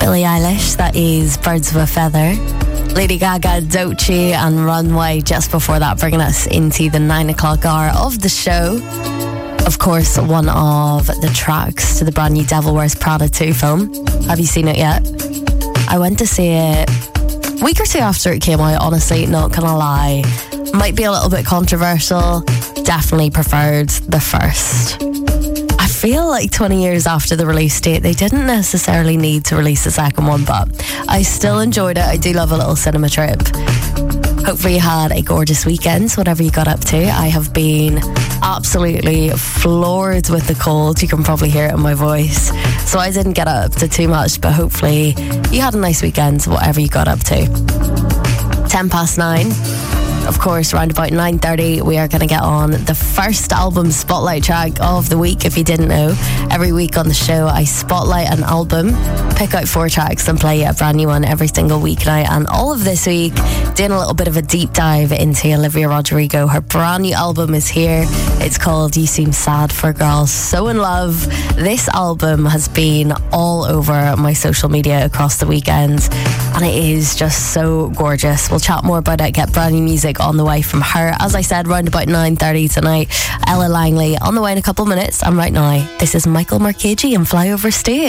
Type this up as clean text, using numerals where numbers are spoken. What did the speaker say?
Billie Eilish, that is Birds of a Feather. Lady Gaga, Doechii and Runway just before that, bringing us into the 9 o'clock hour of the show. Of course, one of the tracks to the brand new Devil Wears Prada 2 film. Have you seen it yet? I went to see it a week or two after it came out, honestly, not gonna lie. Might be a little bit controversial. Definitely preferred the first. I feel like 20 years after the release date, they didn't necessarily need to release the second one, but I still enjoyed it. I do love a little cinema trip. Hopefully you had a gorgeous weekend, whatever you got up to. I have been absolutely floored with the cold. You can probably hear it in my voice. So I didn't get up to too much, but hopefully you had a nice weekend, whatever you got up to. 9:10. Of course, around about 9:30, we are going to get on the first album spotlight track of the week, if you didn't know. Every week on the show, I spotlight an album, pick out 4 tracks and play a brand new one every single weeknight. And all of this week, doing a little bit of a deep dive into Olivia Rodrigo. Her brand new album is here. It's called You Seem Sad for Girls So In Love. This album has been all over my social media across the weekend, and it is just so gorgeous. We'll chat more about it, get brand new music on the way from her. As I said, round about 9:30 tonight, Ella Langley on the way in a couple minutes. And right now, this is Michael Marcheggi and Fly Over State.